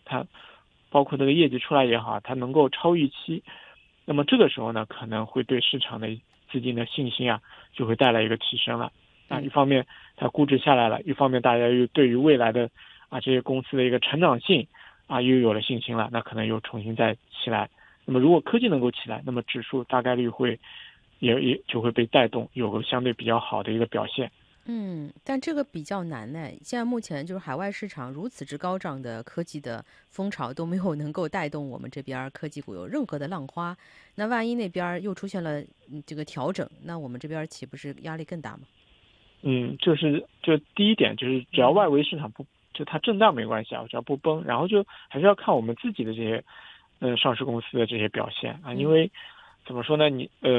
它包括这个业绩出来也好，它能够超预期，那么这个时候呢，可能会对市场的资金的信心啊，就会带来一个提升了。啊，一方面它估值下来了，一方面大家又对于未来的这些公司的一个成长性又有了信心了，那可能又重新再起来。那么如果科技能够起来，那么指数大概率也就会被带动，有个相对比较好的一个表现。 但这个比较难呢。现在目前就是海外市场如此之高涨的科技的风潮都没有能够带动我们这边科技股有任何的浪花。那万一那边又出现了这个调整，那我们这边岂不是压力更大吗？ 就第一点就是只要外围市场不就它震荡没关系啊，只要不崩，然后就还是要看我们自己的这些上市公司的这些表现啊，因为怎么说呢，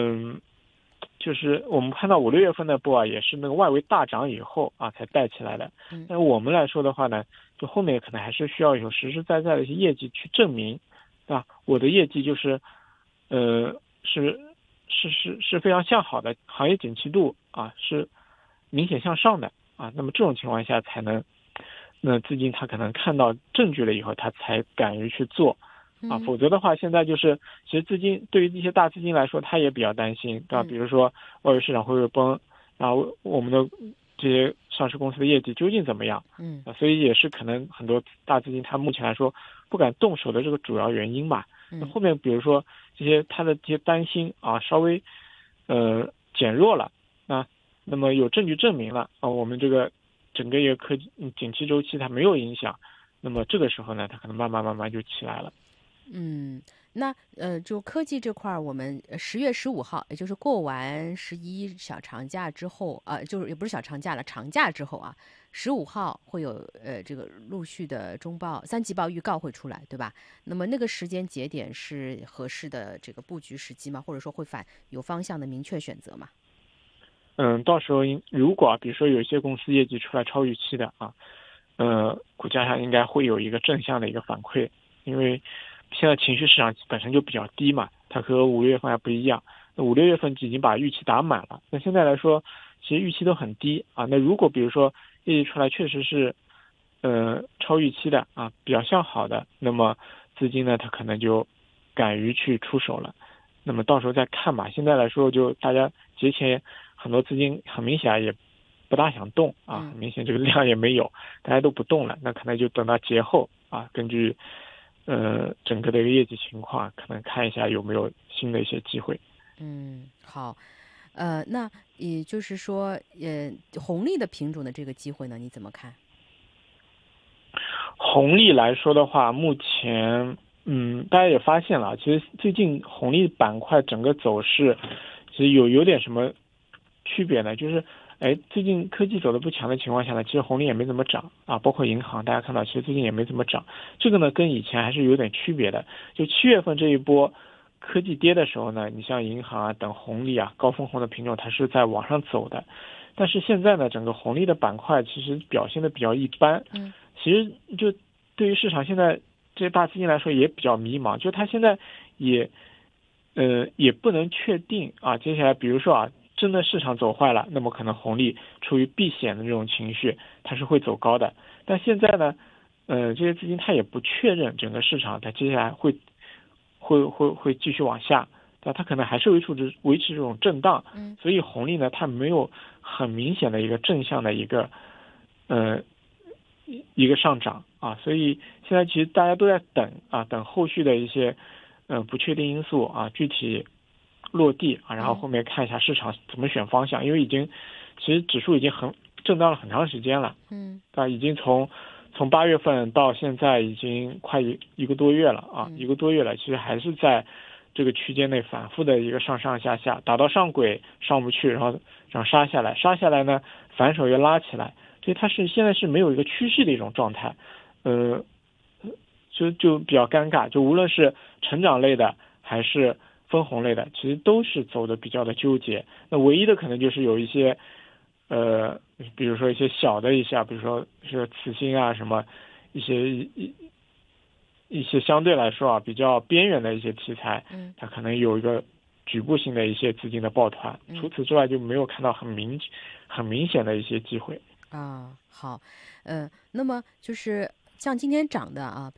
就是我们看到5、6月份的波也是那个外围大涨以后才带起来的。那我们来说的话呢，就后面可能还是需要有实实在在的一些业绩去证明，对吧？我的业绩就是是非常向好的，行业景气度是明显向上的那么这种情况下才能，那资金他可能看到证据了以后，他才敢于去做否则的话，现在就是其实资金对于一些大资金来说，他也比较担心，对吧？比如说外围市场会不会崩，然后我们的这些上市公司的业绩究竟怎么样？所以也是可能很多大资金他目前来说不敢动手的这个主要原因吧。那后面比如说他的这些担心稍微减弱了，那么有证据证明了我们这个整个一个景气周期它没有影响，那么这个时候呢，它可能慢慢就起来了。 那就科技这块儿，我们10月15号，也就是过完11小长假之后就是也不是小长假了，长假之后15号会有这个陆续的中报、三季报预告会出来，对吧？那么那个时间节点是合适的这个布局时机吗？或者说会有方向的明确选择吗？ 到时候如果比如说有一些公司业绩出来超预期的股价上应该会有一个正向的一个反馈，因为现在情绪市场本身就比较低嘛，它和5、6月份还不一样。那5、6月份已经把预期打满了，那现在来说，其实预期都很低那如果比如说业绩出来确实是超预期的比较向好的，那么资金呢，它可能就敢于去出手了。那么到时候再看吧。现在来说，就大家节前很多资金很明显也不大想动很明显这个量也没有，大家都不动了。那可能就等到节后根据整个的一个业绩情况，可能看一下有没有新的一些机会。 好，那也就是说，红利的品种的这个机会呢，你怎么看？ 红利来说的话，目前大家也发现了，其实最近红利板块整个走势其实有点什么区别呢？就是最近科技走的不强的情况下呢，其实红利也没怎么涨包括银行，大家看到其实最近也没怎么涨。这个呢跟以前还是有点区别的。就7月份这一波科技跌的时候呢，你像银行等红利高分红的品种，它是在往上走的。但是现在呢，整个红利的板块其实表现的比较一般。其实就对于市场现在这些大资金来说也比较迷茫，就它现在也不能确定接下来比如说真的市场走坏了，那么可能红利出于避险的这种情绪，它是会走高的。但现在呢，这些资金它也不确认整个市场它接下来会继续往下，它可能还是维持这种震荡。所以红利呢，它没有很明显的一个正向的一个上涨所以现在其实大家都在等后续的一些不确定因素具体落地然后后面看一下市场怎么选方向，因为其实指数已经震荡了很长时间了。已经从8月份到现在已经快一个多月了一个多月了，其实还是在这个区间内反复的一个上上下下，打到上轨上不去，然后杀下来呢，反手又拉起来，所以它现在是没有一个趋势的一种状态。就比较尴尬，就无论是成长类的还是分红类的，其实都是走的比较的纠结。那唯一的可能就是有一些比如说一些小的比如说是次新什么一些相对来说比较边缘的一些题材，它可能有一个局部性的一些资金的抱团。除此之外就没有看到很明显的一些机会。 好，那么就是像今天涨的